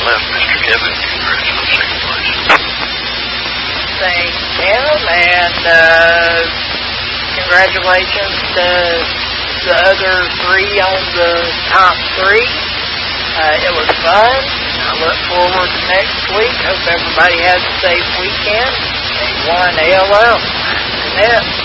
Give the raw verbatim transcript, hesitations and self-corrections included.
left Mister Kevin Gingrich for second place. Thank him, and uh, congratulations to the other three on the top three. Uh, it was fun. I look forward to next week. Hope everybody has a safe weekend. They won A L L. And